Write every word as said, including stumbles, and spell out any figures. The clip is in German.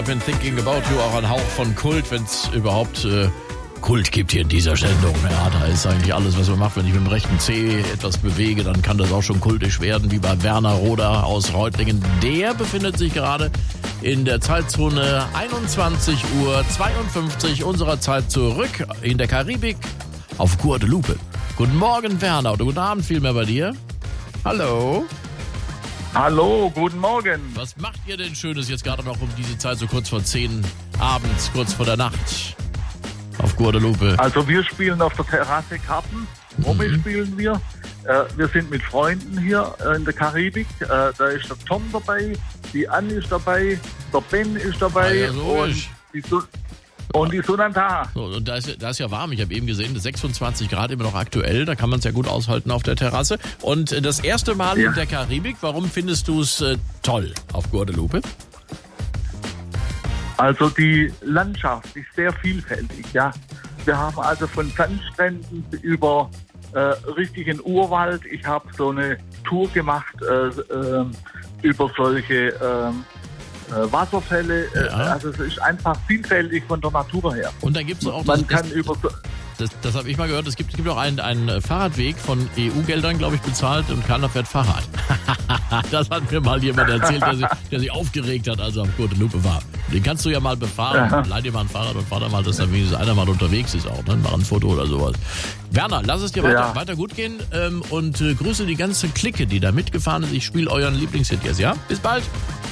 I've been thinking about you, auch ein Hauch von Kult, wenn es überhaupt äh, Kult gibt hier in dieser Sendung. Ja, da ist eigentlich alles, was man macht. Wenn ich mit dem rechten Zeh etwas bewege, dann kann das auch schon kultisch werden, wie bei Werner Roder aus Reutlingen. Der befindet sich gerade in der Zeitzone einundzwanzig Uhr zweiundfünfzig unserer Zeit zurück in der Karibik auf Guadeloupe. Guten Morgen, Werner, oder guten Abend vielmehr bei dir. Hallo. Hallo, guten Morgen. Was macht ihr denn Schönes jetzt gerade noch um diese Zeit, so kurz vor zehn abends, kurz vor der Nacht auf Guadeloupe? Also wir spielen auf der Terrasse Karten. Rummel mhm. spielen wir. Äh, wir sind mit Freunden hier äh, in der Karibik. Äh, da ist der Tom dabei, die Anne ist dabei, der Ben ist dabei ja, so und, ist. die Su- und die Sunanta. So, und da ist, da ist ja warm. Ich habe eben gesehen, sechsundzwanzig Grad immer noch aktuell. Da kann man es ja gut aushalten auf der Terrasse. Und äh, das erste Mal ja. in der Karibik. Warum findest du es äh, toll auf Guadeloupe? Also die Landschaft ist sehr vielfältig, ja. Wir haben also von Sandstränden über äh, richtigen Urwald. Ich habe so eine Tour gemacht äh, äh, über solche äh, Wasserfälle. Ja. Also es ist einfach vielfältig von der Natur her. Und dann gibt es auch... Man das, kann das, über... Das, das habe ich mal gehört. Es gibt, es gibt auch einen, einen Fahrradweg von E U-Geldern, glaube ich, bezahlt und keiner fährt Fahrrad. Das hat mir mal jemand erzählt, der sich, der sich aufgeregt hat, als er auf Guadeloupe war. Den kannst du ja mal befahren. Ja. Leih dir mal ein Fahrrad und fahr da mal, dass da wenigstens einer mal unterwegs ist auch. Ne? Mach ein Foto oder sowas. Werner, lass es dir weiter, ja. weiter gut gehen ähm, und äh, grüße die ganze Clique, die da mitgefahren ist. Ich spiele euren Lieblingshit jetzt, ja? Bis bald.